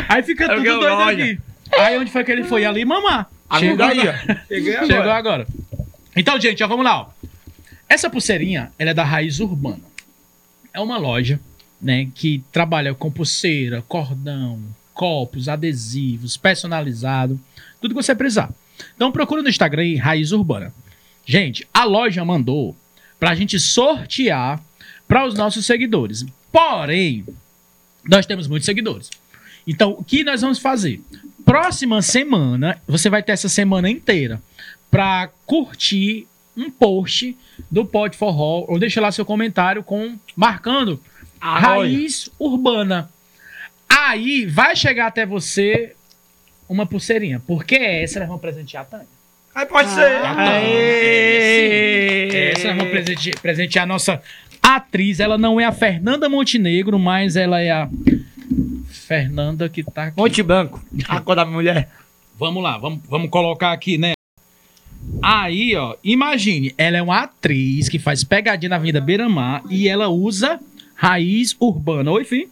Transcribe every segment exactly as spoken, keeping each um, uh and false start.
Aí fica tudo doido aqui. Aí onde foi que ele foi? Ali mamar. Chegou aí, ó. Chegou agora. Então, gente, ó, vamos lá, ó. Essa pulseirinha, ela é da Raiz Urbana. É uma loja, né, que trabalha com pulseira, cordão, copos, adesivos, personalizado, tudo que você precisar. Então procura no Instagram aí, Raiz Urbana. Gente, a loja mandou pra gente sortear para os nossos seguidores. Porém, nós temos muitos seguidores. Então, o que nós vamos fazer? Próxima semana, você vai ter essa semana inteira para curtir um post do Pod Forró, ou deixa lá seu comentário com marcando a Raiz Urbana. Aí vai chegar até você uma pulseirinha, porque essa nós vamos presentear a Tânia. Aí pode ah, ser. A Tânia. Essa nós vamos presentear, presentear a nossa atriz. Ela não é a Fernanda Montenegro, mas ela é a Fernanda que tá aqui. Monte Branco, a cor da mulher. Vamos lá, vamos, vamos colocar aqui, né? Aí, ó, imagine, ela é uma atriz que faz pegadinha na Avenida Beira-Mar e ela usa Raiz Urbana. Oi, filho?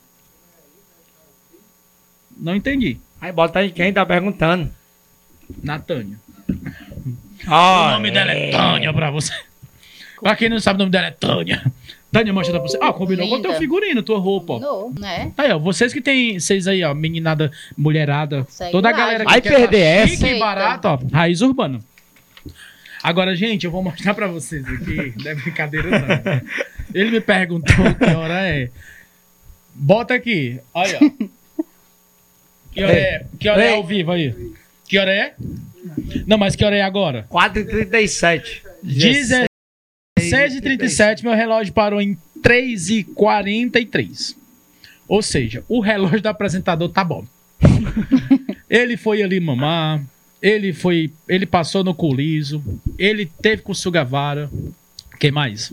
Não entendi. Aí bota aí quem tá perguntando. Natânia. Ah, o nome é. dela é Tânia pra você. Pra quem não sabe, o nome dela é Tânia. Tânia, mostra pra você. Ah, combinou Linda. com o teu figurino, tua roupa. Não, né? Aí, ó, vocês que tem, vocês aí, ó, meninada, mulherada, Segue toda lá, a galera que vai quer perder essa. chique e barato, ó, Raiz Urbana. Agora, gente, eu vou mostrar pra vocês aqui. Não é brincadeira, não. Ele me perguntou que hora é. Bota aqui. Olha, ó. Que hora é? Que hora é ao vivo aí? Que hora é? Não, mas que hora é agora? quatro e trinta e sete. dezesseis e trinta e sete, meu relógio parou em três e quarenta e três. Ou seja, o relógio do apresentador tá bom. Ele foi ali mamar. Ele foi, ele passou no Coliso, ele teve com o Sugavara. Quem mais?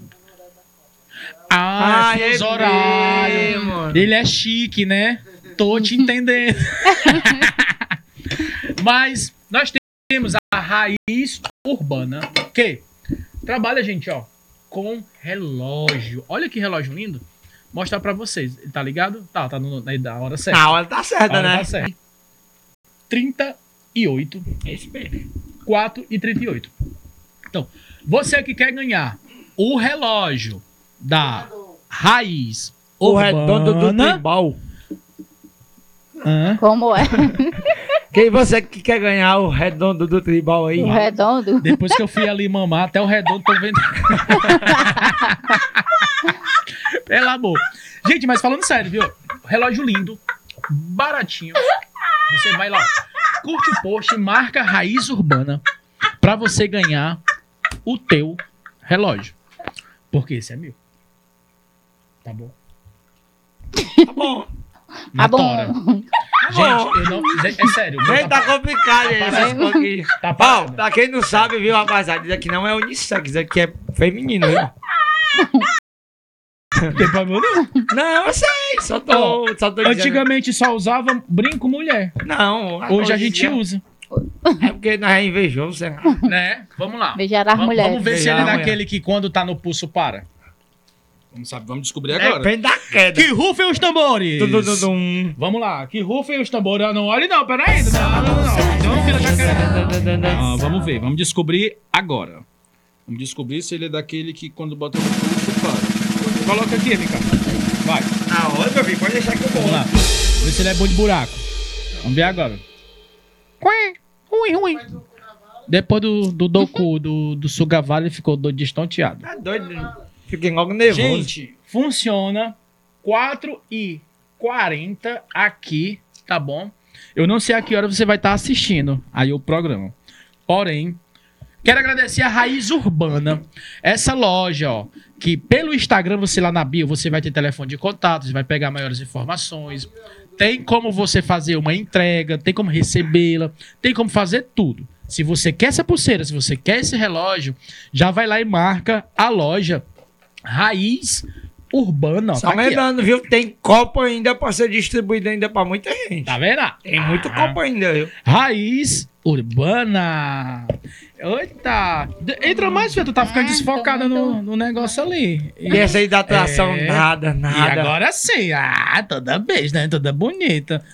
Ah, ah é horário. Ele é chique, né? Tô te entendendo. Mas nós temos a Raiz Urbana, que trabalha, gente, ó, com relógio. Olha que relógio lindo. Mostrar pra vocês. Tá ligado? Tá, tá no, na hora certa. A hora tá certa, a hora né? Tá certa. trinta e oito. Esse mesmo. quatro e trinta e oito. Então, você que quer ganhar o relógio da Raiz o Urbana... redondo do tribal. Hã? Como é? Quem você que quer ganhar o redondo do tribal aí? O redondo? Depois que eu fui ali mamar, até o redondo tô vendo. Pelo amor. Gente, mas falando sério, viu? Relógio lindo, baratinho. Você vai lá, curte o post, marca Raiz Urbana pra você ganhar o teu relógio. Porque esse é meu. Tá bom? Tá bom. Tá bom. Tora. Gente, eu não, gente, é sério. Gente, tá, tá complicado esse pouquinho. Tá Bom, pra quem não sabe, viu, rapaziada, isso aqui não é unissex, isso aqui é feminino, viu? Tem problema não? Não, eu sei, só tô, Oh, só tô dizendo. antigamente só usava brinco mulher. Não. Hoje a gente usa. É porque nós é invejoso, né? Né? Vamos lá. Beijar as Vamos, mulheres. vamos ver se Beijar ele é a daquele que quando tá no pulso para. Vamos, saber, vamos descobrir agora. Depende da queda. Que rufem os tambores! Dum, dum, dum, dum. Vamos lá, que rufem os tambores. Ah, não olhe não, peraí. Não, não, não. não. Não, filha, já quero. Ah, vamos ver, vamos descobrir agora. Vamos descobrir se ele é daquele que quando bota no pulso para. Coloca aqui, Ricardo. Vai. Ah, olha, meu filho, pode deixar que eu vou. Vamos lá. Vê se ele é bom de buraco. Vamos ver agora. Ui, ui. Depois do, do Doku, do, do Sugavara, ele ficou doido, destonteado. Tá doido, né? Fiquei logo nervoso. Gente, funciona quatro e quarenta aqui, tá bom? Eu não sei a que hora você vai estar assistindo aí o programa. Porém, quero agradecer a Raiz Urbana. Essa loja, ó, que pelo Instagram, você lá na bio, você vai ter telefone de contato, você vai pegar maiores informações. Tem como você fazer uma entrega, tem como recebê-la, tem como fazer tudo. Se você quer essa pulseira, se você quer esse relógio, já vai lá e marca a loja Raiz Urbana. Ó, só tá aqui, lembrando, viu? Tem copo ainda pra ser distribuído ainda pra muita gente. tá vendo? Tem muito Ah. copo ainda, viu? Raiz Urbana. Eita. Entra mais, filho. Tu tá ficando Ah, desfocada tô no, muito- no negócio ali. E essa aí da atração, É. nada, nada. E agora sim. Ah, toda beijo, né? Toda bonita.